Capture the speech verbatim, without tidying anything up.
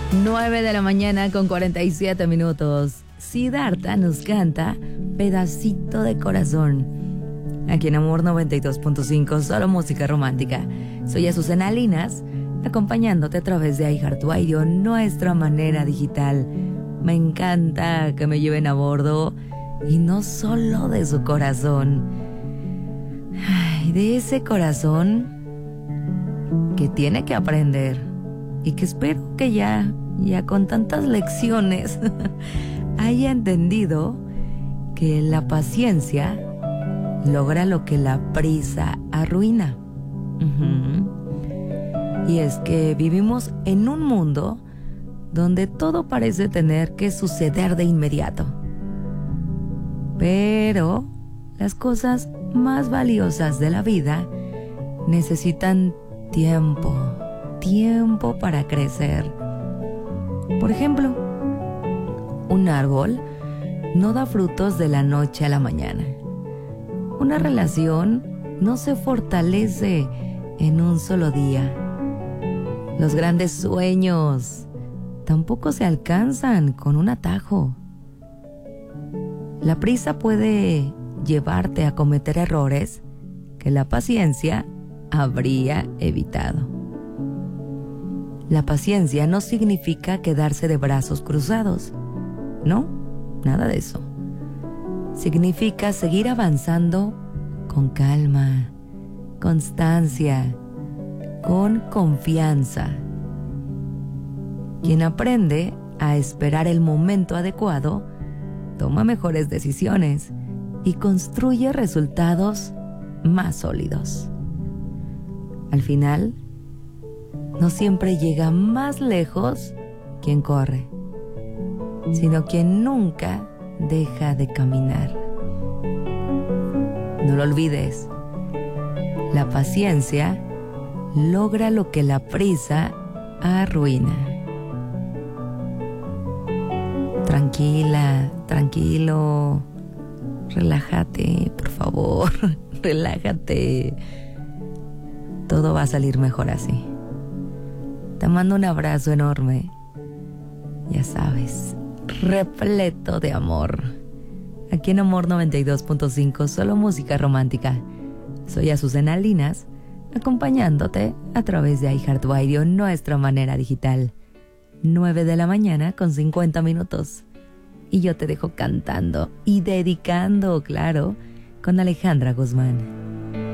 nueve de la mañana con cuarenta y siete minutos. Siddhartha nos canta Pedacito de Corazón. Aquí en Amor noventa y dos punto cinco, solo música romántica. Soy Azucena Linas, acompañándote a través de iHeartRadio, nuestra manera digital. Me encanta que me lleven a bordo, y no solo de su corazón. Ay, de ese corazón que tiene que aprender, y que espero que ya, ya con tantas lecciones haya entendido que la paciencia logra lo que la prisa arruina. Uh-huh. Y es que vivimos en un mundo donde todo parece tener que suceder de inmediato. Pero las cosas más valiosas de la vida necesitan tiempo, tiempo para crecer. Por ejemplo, un árbol no da frutos de la noche a la mañana. Una relación no se fortalece en un solo día. Los grandes sueños tampoco se alcanzan con un atajo. La prisa puede llevarte a cometer errores que la paciencia habría evitado. La paciencia no significa quedarse de brazos cruzados. No, nada de eso. Significa seguir avanzando con calma, constancia, con confianza. Quien aprende a esperar el momento adecuado, toma mejores decisiones y construye resultados más sólidos. Al final, no siempre llega más lejos quien corre, sino quien nunca deja de caminar. No lo olvides, la paciencia logra lo que la prisa arruina. Tranquila, tranquilo, relájate, por favor, relájate. Todo va a salir mejor así. Te mando un abrazo enorme, ya sabes, repleto de amor. Aquí en Amor noventa y dos punto cinco, solo música romántica. Soy Azucena Linas, acompañándote a través de iHeartRadio, nuestra manera digital. nueve de la mañana con cincuenta minutos. Y yo te dejo cantando y dedicando, claro, con Alejandra Guzmán.